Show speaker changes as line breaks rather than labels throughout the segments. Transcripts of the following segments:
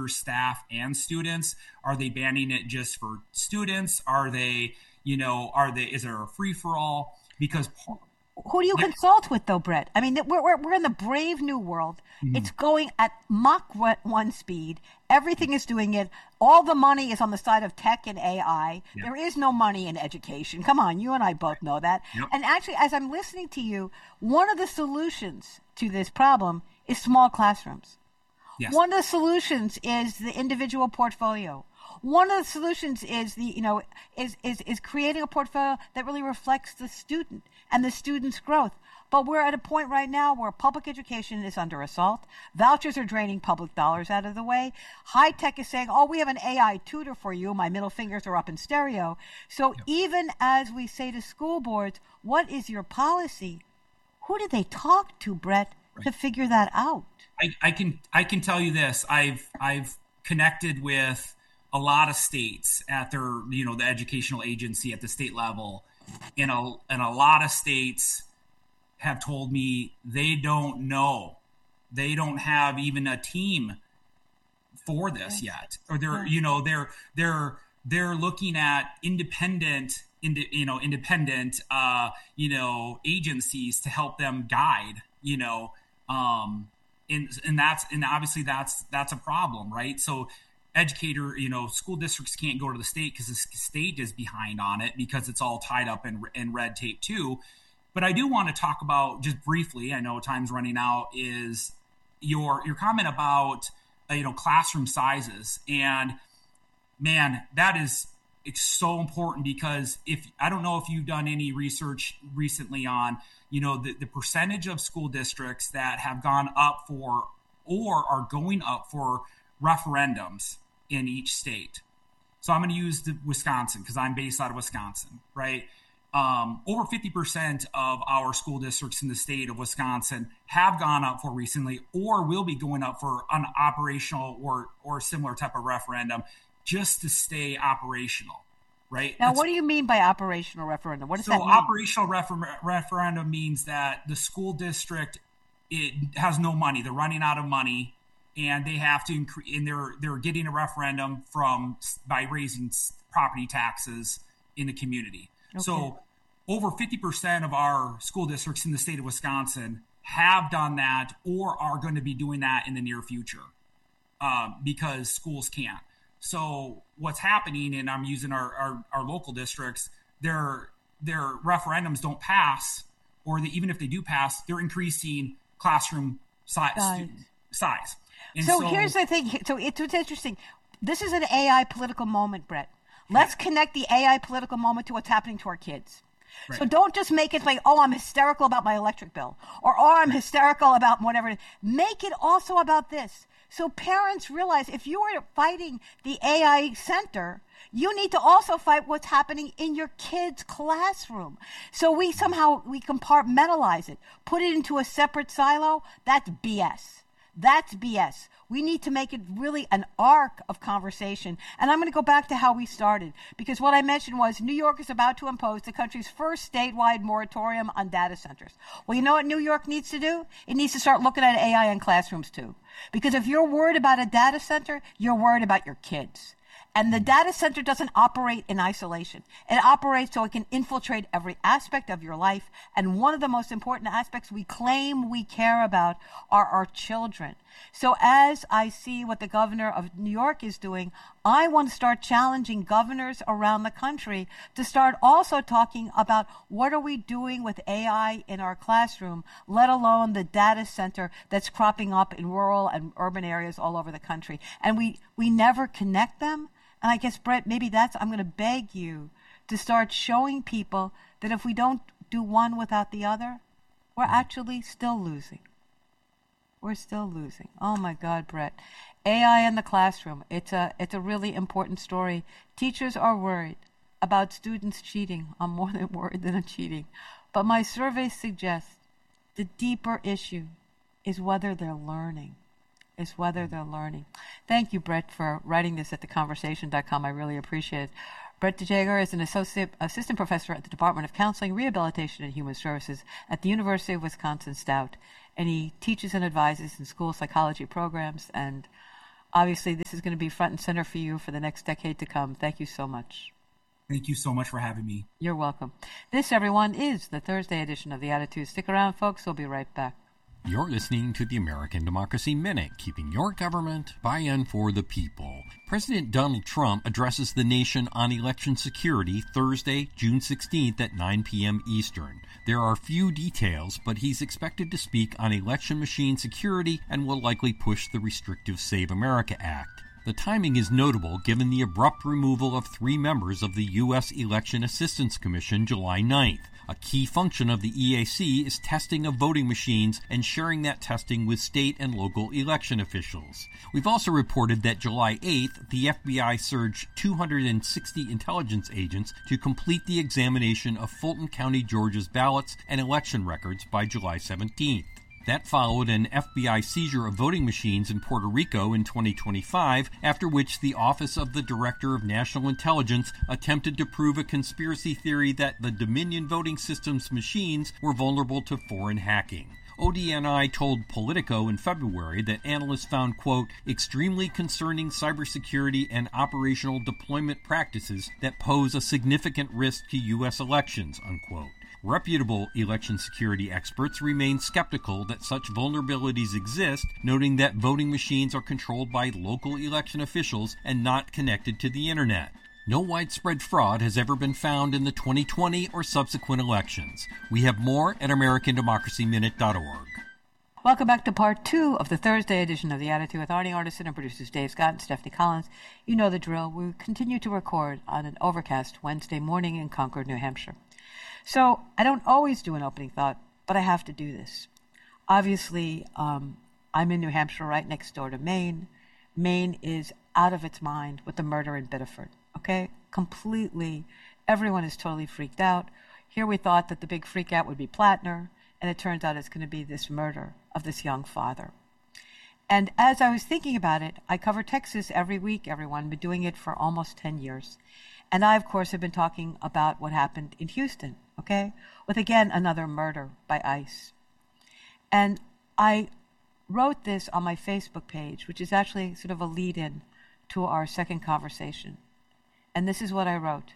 educators, staff, and students? Are they banning it just for students? Are they, is there a free for all? Because
who do you consult with, though, Brett? I mean, we're in the brave new world. Mm-hmm. It's going at Mach 1 speed. Everything is doing it. All the money is on the side of tech and AI. Yep. There is no money in education. Come on, you and I both know that. Yep. And actually, as I'm listening to you, one of the solutions to this problem is small classrooms. Yes. One of the solutions is the individual portfolio. One of the solutions is is creating a portfolio that really reflects the student and the student's growth. But we're at a point right now where public education is under assault. Vouchers are draining public dollars out of the way. High tech is saying, we have an AI tutor for you. My middle fingers are up in stereo. So even as we say to school boards, what is your policy? Who do they talk to, Brett, to figure that out?
I can tell you this. I've connected with a lot of states at their, the educational agency at the state level, and a lot of states have told me they don't know. They don't have even a team for this yet, or they're looking at independent agencies to help them guide, and obviously that's a problem, right? So school districts can't go to the state because the state is behind on it because it's all tied up in red tape too. But I do want to talk about, just briefly, I know time's running out, is your comment about classroom sizes. And man, that is so important, because I don't know if you've done any research recently on the percentage of school districts that have gone up for or are going up for referendums in each state. So I'm going to use Wisconsin because I'm based out of Wisconsin, right? Over 50% of our school districts in the state of Wisconsin have gone up for recently, or will be going up for an operational or similar type of referendum just to stay operational, right?
Now, what do you mean by operational referendum? What does that mean?
Operational referendum means that the school district, it has no money. They're running out of money, and they have to increase, and they're getting a referendum by raising property taxes in the community. Okay. So over 50% of our school districts in the state of Wisconsin have done that or are going to be doing that in the near future because schools can't. So what's happening, and I'm using our local districts, their referendums don't pass, or even if they do pass, they're increasing classroom size. And
so here's the thing. So it's interesting. This is an AI political moment, Brett. Let's connect the AI political moment to what's happening to our kids. Right. So don't just make it like, I'm hysterical about my electric bill, or I'm hysterical about whatever. Make it also about this. So parents realize if you are fighting the AI center, you need to also fight what's happening in your kid's classroom. So we compartmentalize it, put it into a separate silo. That's BS. That's BS. We need to make it really an arc of conversation. And I'm going to go back to how we started, because what I mentioned was New York is about to impose the country's first statewide moratorium on data centers. Well, you know what New York needs to do? It needs to start looking at AI in classrooms too. Because if you're worried about a data center, you're worried about your kids. And the data center doesn't operate in isolation. It operates so it can infiltrate every aspect of your life. And one of the most important aspects we claim we care about are our children. So as I see what the governor of New York is doing, I want to start challenging governors around the country to start also talking about what are we doing with AI in our classroom, let alone the data center that's cropping up in rural and urban areas all over the country. And we never connect them. And I guess, Brett, maybe I'm going to beg you to start showing people that if we don't do one without the other, we're actually still losing. We're still losing. Oh, my God, Brett. AI in the classroom. It's a really important story. Teachers are worried about students cheating. I'm more than worried than cheating. But my survey suggests the deeper issue is whether they're learning. Thank you, Brett, for writing this at theconversation.com. I really appreciate it. Brett DeJager is an assistant professor at the Department of Counseling, Rehabilitation, and Human Services at the University of Wisconsin-Stout, and he teaches and advises in school psychology programs. And obviously this is going to be front and center for you for the next decade to come. Thank you so much.
Thank you so much for having me.
You're welcome. This, everyone, is the Thursday edition of The Attitude. Stick around, folks. We'll be right back.
You're listening to the American Democracy Minute, keeping your government by and for the people. President Donald Trump addresses the nation on election security Thursday, June 16th at 9 p.m. Eastern. There are few details, but he's expected to speak on election machine security and will likely push the restrictive Save America Act. The timing is notable given the abrupt removal of 3 members of the U.S. Election Assistance Commission July 9th. A key function of the EAC is testing of voting machines and sharing that testing with state and local election officials. We've also reported that July 8th, the FBI surged 260 intelligence agents to complete the examination of Fulton County, Georgia's ballots and election records by July 17th. That followed an FBI seizure of voting machines in Puerto Rico in 2025, after which the Office of the Director of National Intelligence attempted to prove a conspiracy theory that the Dominion voting system's machines were vulnerable to foreign hacking. ODNI told Politico in February that analysts found, quote, extremely concerning cybersecurity and operational deployment practices that pose a significant risk to U.S. elections, unquote. Reputable election security experts remain skeptical that such vulnerabilities exist, noting that voting machines are controlled by local election officials and not connected to the internet. No widespread fraud has ever been found in the 2020 or subsequent elections. We have more at AmericanDemocracyMinute.org.
Welcome back to part 2 of the Thursday edition of The Attitude with Arnie Artison and producers Dave Scott and Stephanie Collins. You know the drill. We continue to record on an overcast Wednesday morning in Concord, New Hampshire. So I don't always do an opening thought, but I have to do this. Obviously, I'm in New Hampshire right next door to Maine. Maine is out of its mind with the murder in Biddeford, okay? Completely. Everyone is totally freaked out. Here we thought that the big freak out would be Plattner, and it turns out it's going to be this murder of this young father. And as I was thinking about it, I cover Texas every week, everyone. Been doing it for almost 10 years. And I, of course, have been talking about what happened in Houston, okay, with, again, another murder by ICE. And I wrote this on my Facebook page, which is actually sort of a lead-in to our second conversation. And this is what I wrote.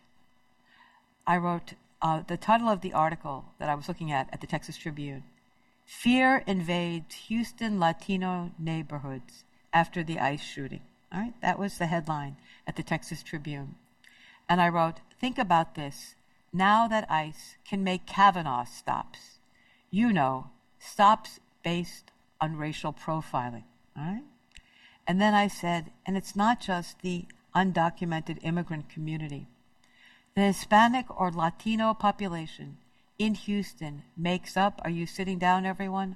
I wrote the title of the article that I was looking at the Texas Tribune, Fear Invades Houston Latino Neighborhoods After the ICE Shooting. All right, that was the headline at the Texas Tribune. And I wrote, think about this. Now that ICE can make Kavanaugh stops, stops based on racial profiling, all right? And then I said, and it's not just the undocumented immigrant community. The Hispanic or Latino population in Houston makes up, are you sitting down, everyone?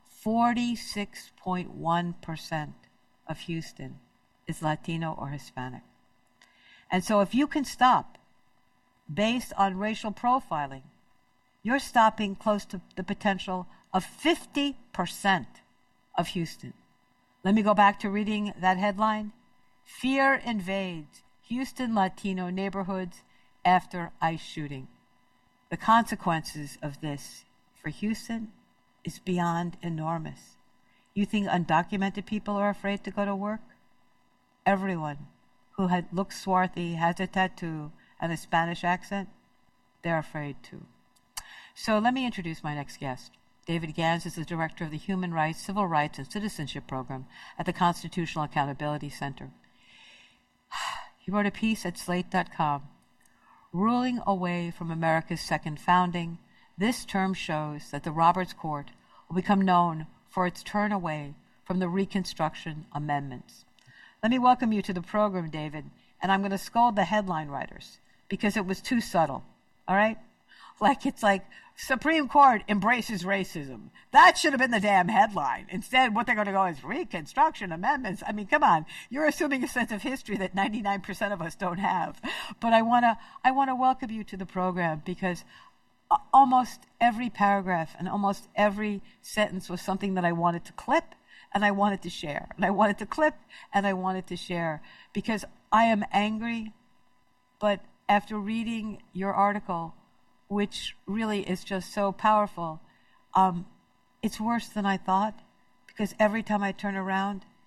46.1% of Houston is Latino or Hispanic. And so if you can stop based on racial profiling, you're stopping close to the potential of 50% of Houston. Let me go back to reading that headline. Fear invades Houston Latino neighborhoods after ICE shooting. The consequences of this for Houston is beyond enormous. You think undocumented people are afraid to go to work? Everyone who looks swarthy, has a tattoo, and a Spanish accent, they're afraid too. So let me introduce my next guest. David Gans is the director of the Human Rights, Civil Rights, and Citizenship Program at the Constitutional Accountability Center. He wrote a piece at Slate.com, Ruling Away from America's Second Founding. This term shows that the Roberts Court will become known for its turn away from the Reconstruction Amendments. Let me welcome you to the program, David, and I'm going to scold the headline writers because it was too subtle, all right? It's like Supreme Court embraces racism. That should have been the damn headline. Instead, what they're going to go is Reconstruction Amendments. I mean, come on. You're assuming a sense of history that 99% of us don't have. But I want to welcome you to the program because almost every paragraph and almost every sentence was something that I wanted to clip and I wanted to share. And I wanted to clip and I wanted to share because I am angry, but after reading your article, which really is just so powerful, it's worse than I thought because every time I turn around,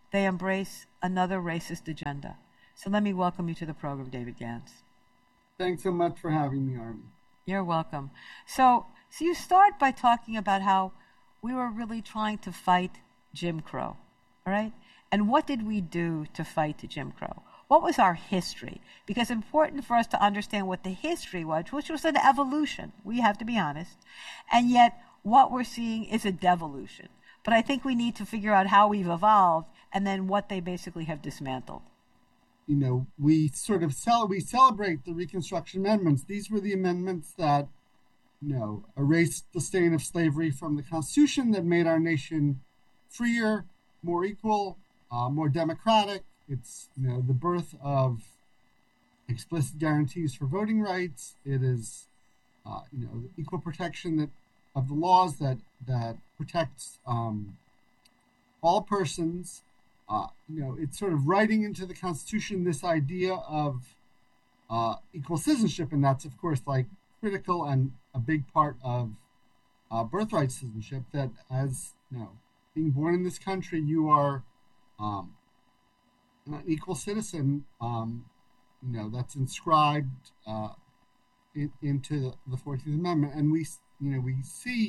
they embrace another racist agenda. So let me welcome you to the program, David Gans.
Thanks so much for having me, Army.
You're welcome. So you start by talking about how we were really trying to fight Jim Crow, all right? And what did we do to fight Jim Crow? What was our history? Because it's important for us to understand what the history was, which was an evolution. We have to be honest. And yet, what we're seeing is a devolution. But I think we need to figure out how we've evolved and then what they basically have dismantled.
You know, we celebrate the Reconstruction Amendments. These were the amendments that, erased the stain of slavery from the Constitution, that made our nation freer, more equal, more democratic. It's, the birth of explicit guarantees for voting rights. It is, the equal protection of the laws that protects all persons. It's sort of writing into the Constitution this idea of equal citizenship, and that's, of course, like critical and a big part of birthright citizenship, that as, being born in this country, you are an equal citizen, that's inscribed into the 14th Amendment. And we see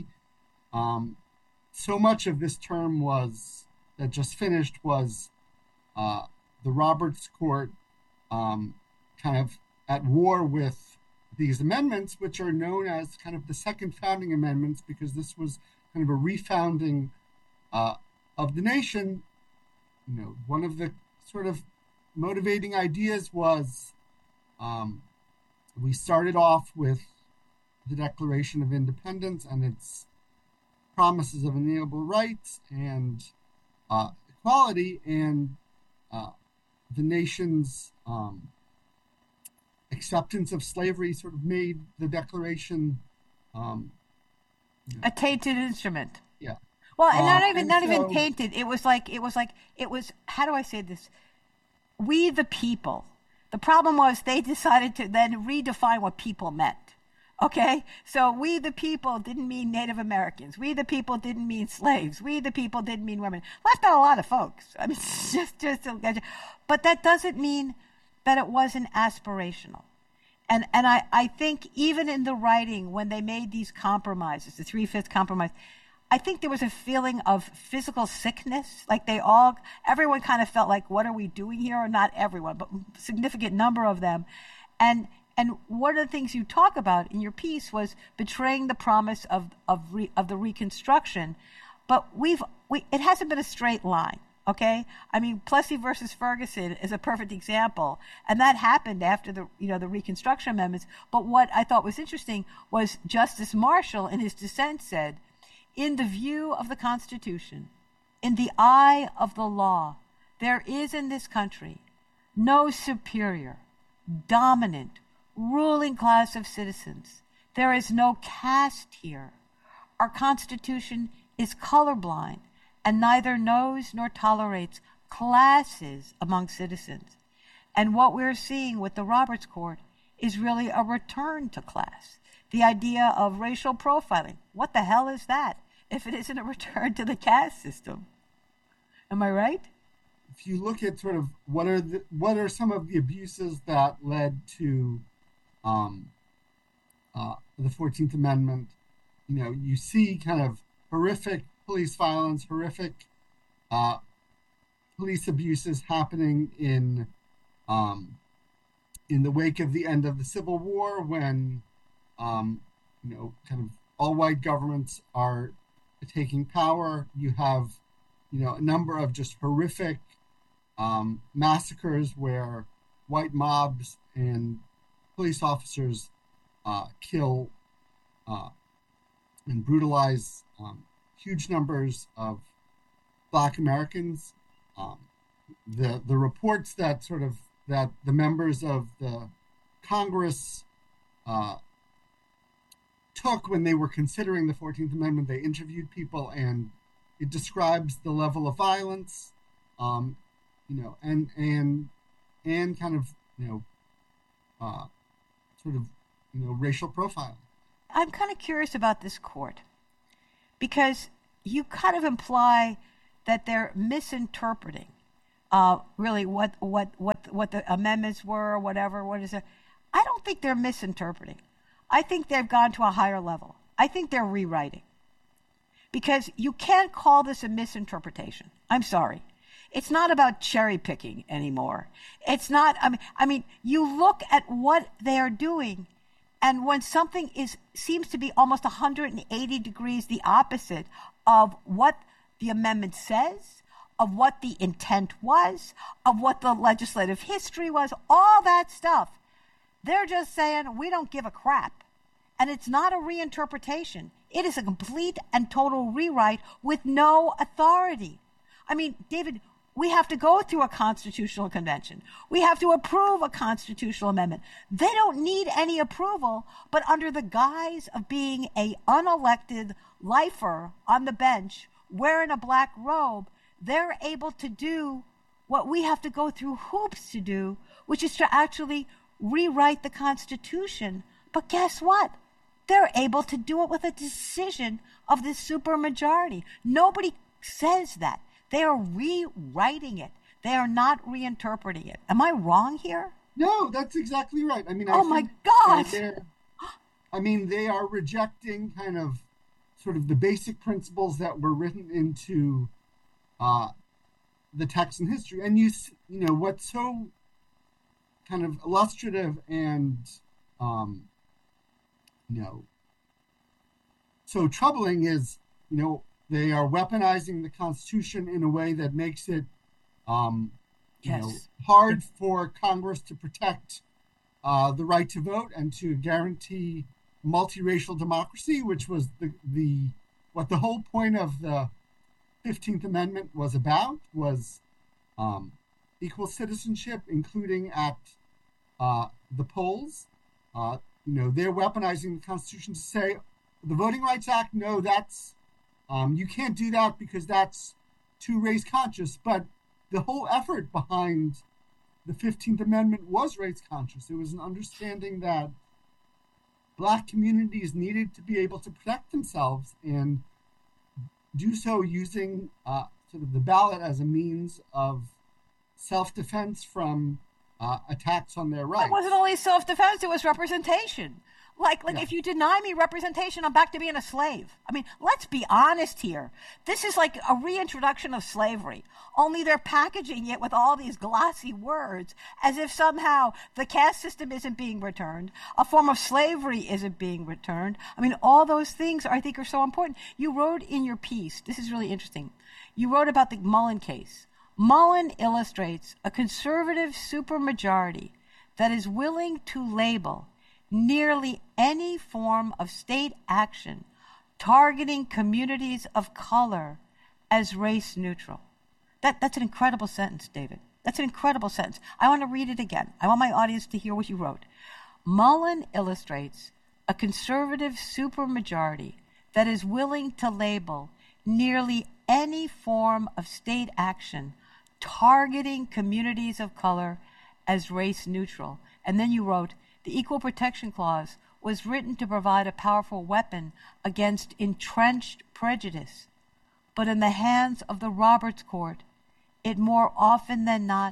so much of this term that just finished was the Roberts Court kind of at war with these amendments, which are known as kind of the Second Founding Amendments, because this was kind of a refounding of the nation. One of the sort of motivating ideas was we started off with the Declaration of Independence and its promises of inalienable rights and equality, and the nation's acceptance of slavery sort of made the Declaration
a tainted instrument.
Yeah.
Well, and not even tainted. It was how do I say this? We the people. The problem was they decided to then redefine what people meant. Okay? So we the people didn't mean Native Americans. We the people didn't mean slaves. We the people didn't mean women. Left out a lot of folks. I mean, but that doesn't mean that it wasn't aspirational. And I think even in the writing, when they made these compromises, the 3/5 compromise, I think there was a feeling of physical sickness. Like everyone kind of felt like, what are we doing here? Or not everyone, but a significant number of them. And one of the things you talk about in your piece was betraying the promise of the Reconstruction. But it hasn't been a straight line. Okay, I mean, Plessy versus Ferguson is a perfect example, and that happened after the Reconstruction Amendments. But what I thought was interesting was Justice Marshall, in his dissent, said, "In the view of the Constitution, in the eye of the law, there is in this country no superior, dominant, ruling class of citizens. There is no caste here. Our Constitution is colorblind and neither knows nor tolerates classes among citizens." And what we're seeing with the Roberts Court is really a return to class. The idea of racial profiling. What the hell is that if it isn't a return to the caste system? Am I right?
If you look at sort of what are some of the abuses that led to the 14th Amendment, you see kind of horrific police violence, horrific police abuses happening in the wake of the end of the Civil War, when kind of all white governments are taking power. You have a number of just horrific massacres where white mobs and police officers kill and brutalize huge numbers of Black Americans. The reports that the members of the Congress took when they were considering the 14th Amendment, they interviewed people, and it describes the level of violence, and kind of racial profiling.
I'm kind of curious about this court, because you kind of imply that they're misinterpreting really what the amendments were or whatever. What is it? I don't think they're misinterpreting. I think they've gone to a higher level. I think they're rewriting. Because you can't call this a misinterpretation. I'm sorry. It's not about cherry picking anymore. It's not, I mean, you look at what they are doing, and when something seems to be almost 180 degrees the opposite of what the amendment says, of what the intent was, of what the legislative history was, all that stuff, they're just saying, we don't give a crap. And it's not a reinterpretation. It is a complete and total rewrite with no authority. I mean, David, we have to go through a constitutional convention. We have to approve a constitutional amendment. They don't need any approval, but under the guise of being an unelected lifer on the bench wearing a black robe, they're able to do what we have to go through hoops to do, which is to actually rewrite the Constitution. But guess what? They're able to do it with a decision of the supermajority. Nobody says that. They are rewriting it. They are not reinterpreting it. Am I wrong here?
No, that's exactly right. I mean,
my God.
They are rejecting kind of sort of the basic principles that were written into the text and history. And you know, what's so kind of illustrative and so troubling is, they are weaponizing the Constitution in a way that makes it, hard for Congress to protect the right to vote and to guarantee multiracial democracy, which was what the whole point of the 15th Amendment was about, was equal citizenship, including at the polls. They're weaponizing the Constitution to say the Voting Rights Act, no, that's you can't do that because that's too race conscious. But the whole effort behind the 15th Amendment was race conscious. It was an understanding that Black communities needed to be able to protect themselves and do so using sort of the ballot as a means of self-defense from attacks on their rights.
It wasn't only self-defense, it was representation. If you deny me representation, I'm back to being a slave. I mean, let's be honest here. This is like a reintroduction of slavery, only they're packaging it with all these glossy words as if somehow the caste system isn't being returned, a form of slavery isn't being returned. I mean, all those things I think are so important. You wrote in your piece, this is really interesting, you wrote about the Mullen case. Mullen illustrates a conservative supermajority that is willing to label nearly any form of state action targeting communities of color as race neutral. That's an incredible sentence, David. That's an incredible sentence. I want to read it again. I want my audience to hear what you wrote. Mullen illustrates a conservative supermajority that is willing to label nearly any form of state action targeting communities of color as race neutral. And then you wrote, the Equal Protection Clause was written to provide a powerful weapon against entrenched prejudice. But in the hands of the Roberts Court, it more often than not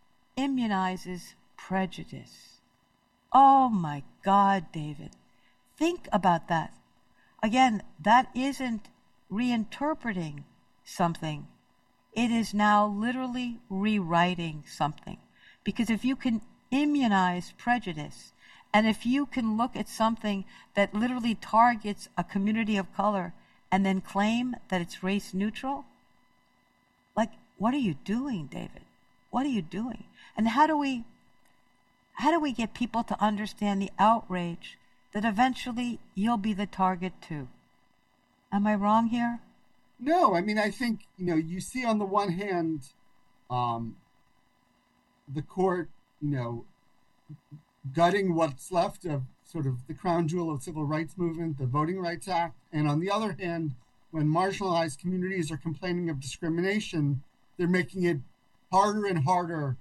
immunizes prejudice. Oh my God, David. Think about that. Again, that isn't reinterpreting something. It is now literally rewriting something. Because if you can immunize prejudice, and if you can look at something that literally targets a community of color and then claim that it's race neutral, what are you doing, David? What are you doing? And how do we get people to understand the outrage that eventually you'll be the target too? Am I wrong here?
No, I mean, I think, you see on the one hand, the court, gutting what's left of sort of the crown jewel of civil rights movement, the Voting Rights Act. And on the other hand, when marginalized communities are complaining of discrimination, they're making it harder and harder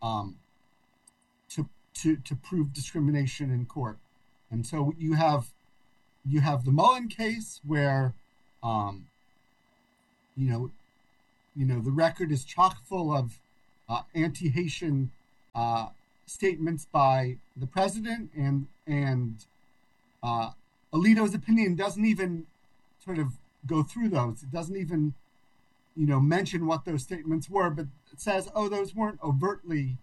to prove discrimination in court. And so you have the Mullen case where, the record is chock full of anti-Haitian statements by the president, and Alito's opinion doesn't even sort of go through those. It doesn't even, mention what those statements were, but it says, oh, those weren't overtly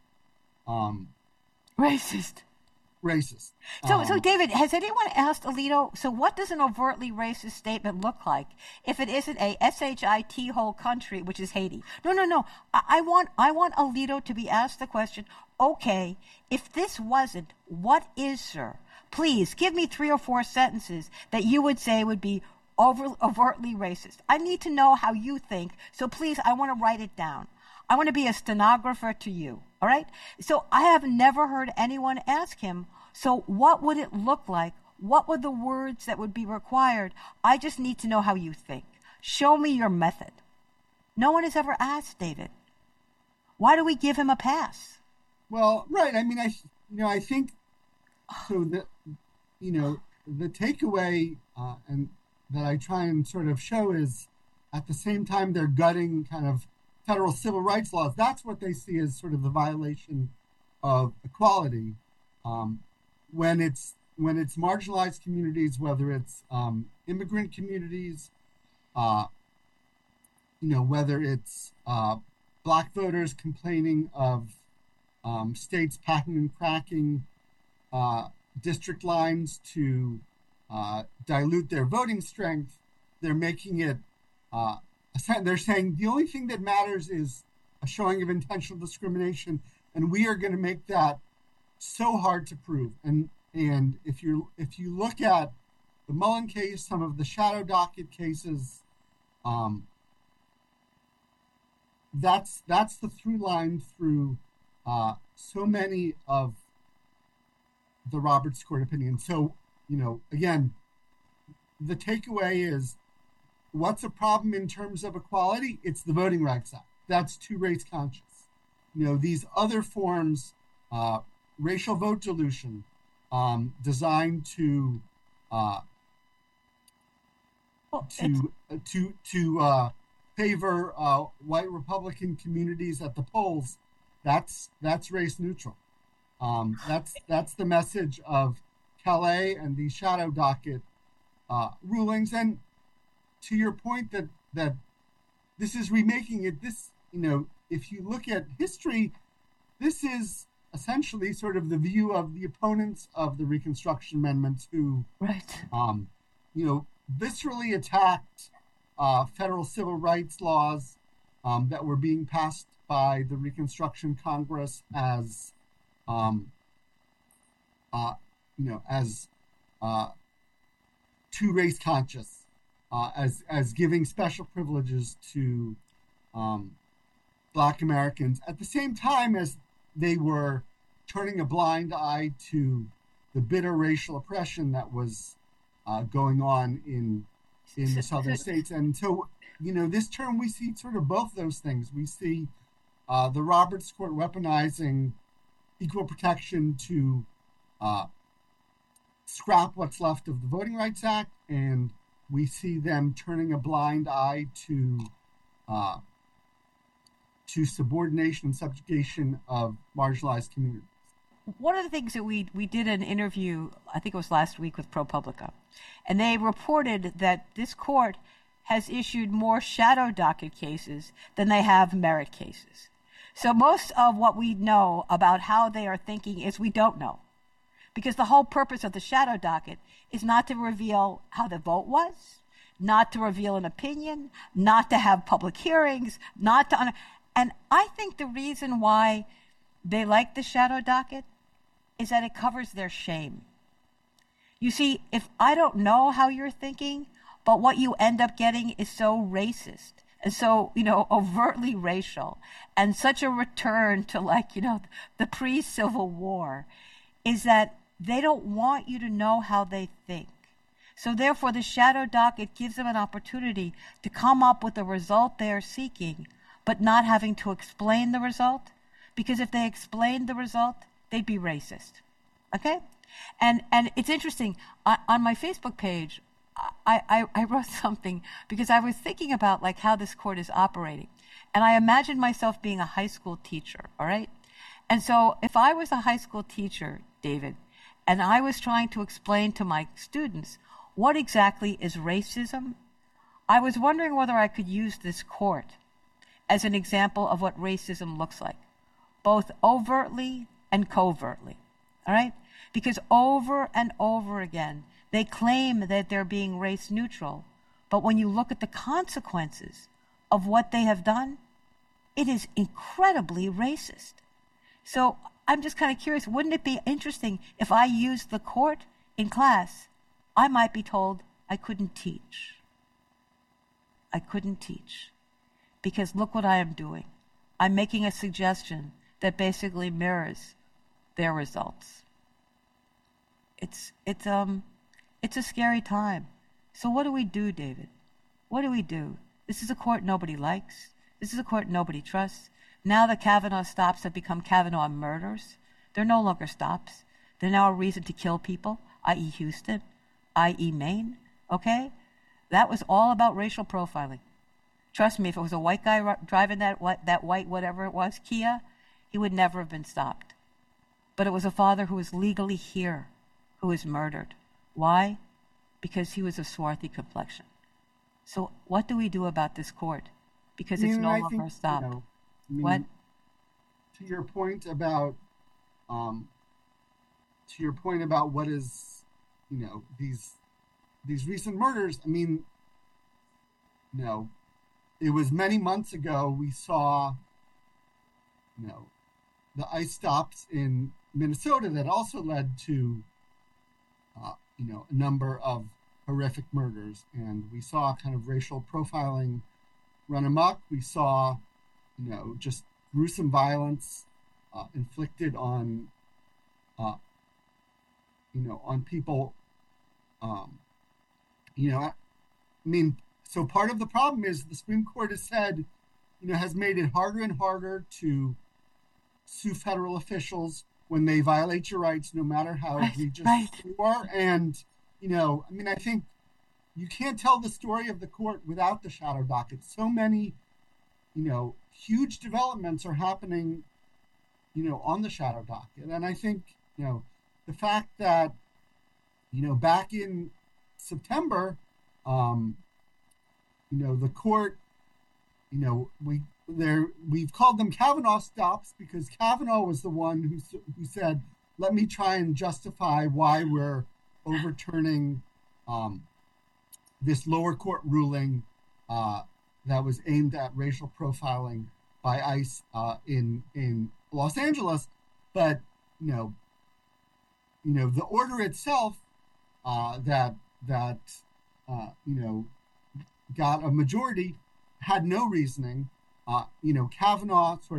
racist. So David, has anyone asked Alito, so what does an overtly racist statement look like if it isn't a SHIT whole country, which is Haiti? No. I want Alito to be asked the question, okay, if this wasn't, what is, sir? Please give me 3 or 4 sentences that you would say would be overtly racist. I need to know how you think, so please, I want to write it down. I want to be a stenographer to you, all right? So I have never heard anyone ask him, so what would it look like? What were the words that would be required? I just need to know how you think. Show me your method. No one has ever asked, David. Why do we give him a pass?
Well, right. I mean, I think so that, the takeaway and that I try and sort of show is at the same time they're gutting kind of federal civil rights laws. That's what they see as sort of the violation of equality. When it's marginalized communities, whether it's immigrant communities, whether it's black voters complaining of states packing and cracking district lines to dilute their voting strength, they're making it. They're saying the only thing that matters is a showing of intentional discrimination, and we are going to make that so hard to prove. And if you look at the Mullen case, some of the shadow docket cases, that's the through line through so many of the Roberts Court opinions. So, again, the takeaway is, what's a problem in terms of equality? It's the Voting Rights Act. That's too race conscious. These other forms, racial vote dilution, designed to favor white Republican communities at the polls, that's race neutral. That's the message of Calais and the shadow docket rulings. And to your point that this is remaking it, if you look at history, this is essentially sort of the view of the opponents of the Reconstruction Amendments who, viscerally attacked federal civil rights laws that were being passed by the Reconstruction Congress as too race conscious, as giving special privileges to Black Americans, at the same time as they were turning a blind eye to the bitter racial oppression that was going on in the southern states. And so, this term we see sort of both those things. We see the Roberts Court weaponizing equal protection to scrap what's left of the Voting Rights Act, and we see them turning a blind eye to subordination and subjugation of marginalized communities.
One of the things that we did an interview, I think it was last week, with ProPublica, and they reported that this court has issued more shadow docket cases than they have merit cases. So most of what we know about how they are thinking is we don't know, because the whole purpose of the shadow docket is not to reveal how the vote was, not to reveal an opinion, not to have public hearings, and I think the reason why they like the shadow docket is that it covers their shame. You see, if I don't know how you're thinking, but what you end up getting is so racist and so, overtly racial, and such a return to the pre-Civil War, is that they don't want you to know how they think. So therefore, the shadow docket gives them an opportunity to come up with the result they are seeking, but not having to explain the result, because if they explained the result, they'd be racist. Okay? And it's interesting, on my Facebook page, I wrote something because I was thinking about how this court is operating. And I imagined myself being a high school teacher, all right? And so if I was a high school teacher, David, and I was trying to explain to my students what exactly is racism, I was wondering whether I could use this court as an example of what racism looks like, both overtly and covertly, all right? Because over and over again, they claim that they're being race neutral, but when you look at the consequences of what they have done, it is incredibly racist. So I'm just kind of curious, wouldn't it be interesting if I used the court in class? I might be told I couldn't teach. I couldn't teach. Because look what I am doing. I'm making a suggestion that basically mirrors their results. It's a scary time. So what do we do, David? What do we do? This is a court nobody likes. This is a court nobody trusts. Now the Kavanaugh stops have become Kavanaugh murders. They're no longer stops. They're now a reason to kill people, i.e. Houston, i.e. Maine, okay? That was all about racial profiling. Trust me, if it was a white guy driving that white whatever it was, Kia, he would never have been stopped. But it was a father who was legally here who was murdered. Why? Because he was of swarthy complexion. So what do we do about this court? Because it's no longer a stop. What?
To your point about what is, these recent murders. I mean, it was many months ago we saw, the ICE stops in Minnesota that also led to, a number of horrific murders, and we saw kind of racial profiling run amok. We saw, just gruesome violence inflicted on, on people. So part of the problem is the Supreme Court has said, has made it harder and harder to sue federal officials when they violate your rights, no matter how egregious you are. And, I think you can't tell the story of the court without the shadow docket. So many, huge developments are happening, on the shadow docket. And I think, the fact that, back in September, the court, we've called them Kavanaugh stops because Kavanaugh was the one who said, let me try and justify why we're overturning this lower court ruling that was aimed at racial profiling by ICE in Los Angeles. But, the order itself that got a majority had no reasoning. Kavanaugh sort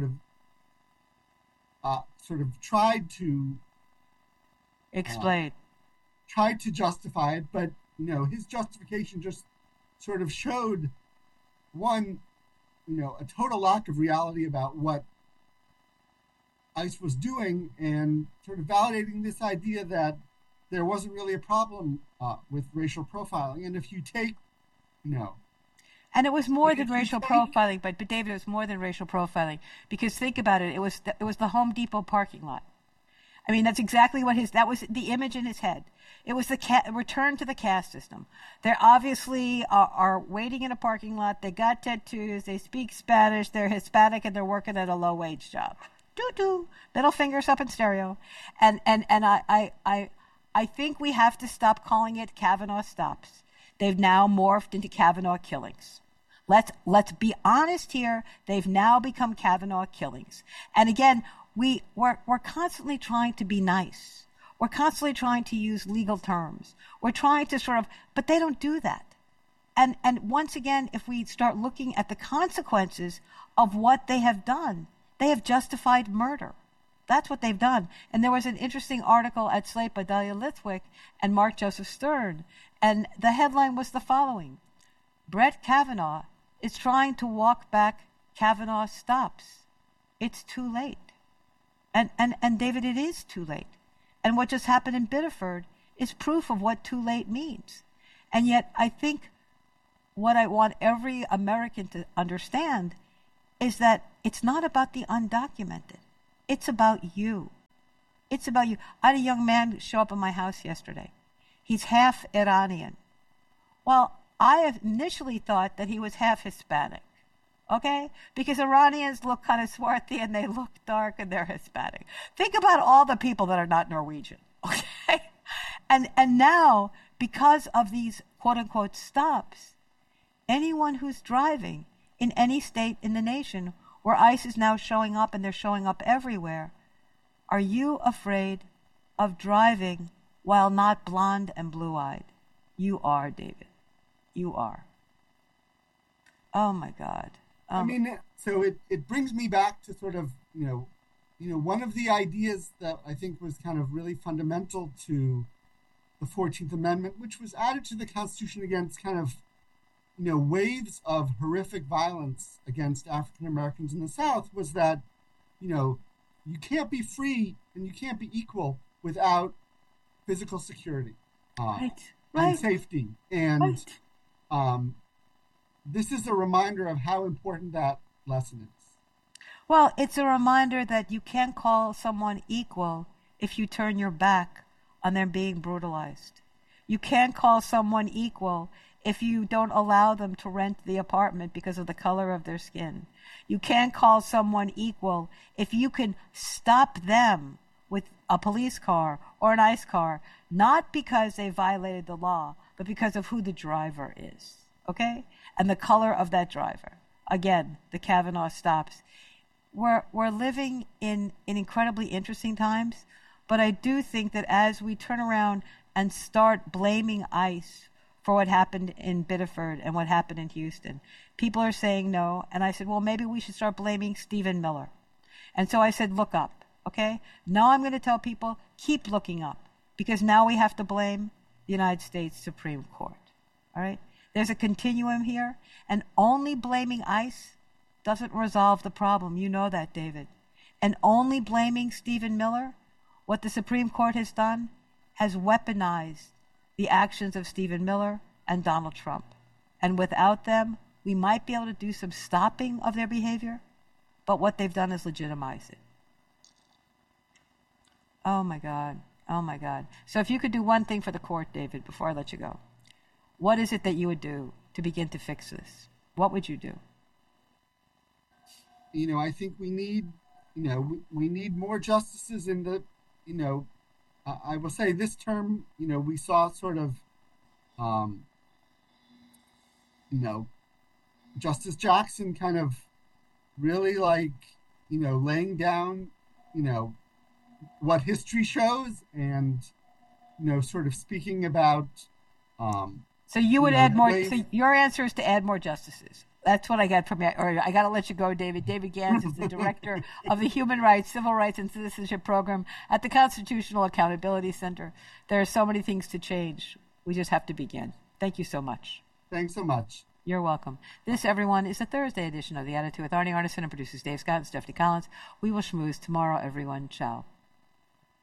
of tried to
explain,
tried to justify it, but his justification just sort of showed one, a total lack of reality about what ICE was doing, and sort of validating this idea that there wasn't really a problem with racial profiling. And if you take,
and it was more than racial profiling, but David, it was more than racial profiling, because think about it. It was the Home Depot parking lot. I mean, that's exactly what that was the image in his head. It was the return to the caste system. They obviously are waiting in a parking lot. They got tattoos. They speak Spanish. They're Hispanic, and they're working at a low-wage job. Doo-doo. Middle fingers up in stereo. And I think we have to stop calling it Kavanaugh stops. They've now morphed into Kavanaugh killings. Let's be honest here. They've now become Kavanaugh killings. And again, we're constantly trying to be nice. We're constantly trying to use legal terms. We're trying to but they don't do that. And once again, if we start looking at the consequences of what they have done, they have justified murder. That's what they've done. And there was an interesting article at Slate by Dahlia Lithwick and Mark Joseph Stern, and the headline was the following: Brett Kavanaugh is trying to walk back Kavanaugh stops. It's too late. And David, it is too late. And what just happened in Biddeford is proof of what too late means. And yet I think what I want every American to understand is that it's not about the undocumented. It's about you. It's about you. I had a young man show up at my house yesterday. He's half Iranian. Well, I initially thought that he was half Hispanic. Okay? Because Iranians look kind of swarthy and they look dark and they're Hispanic. Think about all the people that are not Norwegian. Okay? And now, because of these quote-unquote stops, anyone who's driving in any state in the nation where ICE is now showing up, and they're showing up everywhere, are you afraid of driving while not blonde and blue-eyed? You are, David. You are. Oh, my God.
I mean, so it brings me back to sort of, one of the ideas that I think was kind of really fundamental to the 14th Amendment, which was added to the Constitution against kind of, waves of horrific violence against African Americans in the South, was that, you can't be free and you can't be equal without physical security and safety. And this is a reminder of how important that lesson is.
Well, it's a reminder that you can't call someone equal if you turn your back on them being brutalized. You can't call someone equal if you don't allow them to rent the apartment because of the color of their skin. You can't call someone equal if you can stop them with a police car or an ICE car, not because they violated the law, but because of who the driver is, okay? And the color of that driver. Again, the Kavanaugh stops. We're living in incredibly interesting times, but I do think that as we turn around and start blaming ICE for what happened in Biddeford and what happened in Houston, people are saying no. And I said, well, maybe we should start blaming Stephen Miller. And so I said, look up, okay? Now I'm going to tell people, keep looking up, because now we have to blame the United States Supreme Court, all right? There's a continuum here, and only blaming ICE doesn't resolve the problem. You know that, David. And only blaming Stephen Miller, what the Supreme Court has done, has weaponized the actions of Stephen Miller and Donald Trump. And without them, we might be able to do some stopping of their behavior, but what they've done is legitimize it. Oh, my God. Oh, my God. So if you could do one thing for the court, David, before I let you go, what is it that you would do to begin to fix this? What would you do?
I think we need, we need more justices in the, I will say this term, we saw sort of, Justice Jackson kind of really laying down, what history shows and, sort of speaking about,
so you would add more. So your answer is to add more justices. That's what I got from you. Or I got to let you go, David. David Gans is the director of the Human Rights, Civil Rights, and Citizenship Program at the Constitutional Accountability Center. There are so many things to change. We just have to begin. Thank you so much.
Thanks so much.
You're welcome. This, everyone, is the Thursday edition of The Attitude with Arnie Arnesen and producers Dave Scott and Stephanie Collins. We will schmooze tomorrow, everyone. Ciao.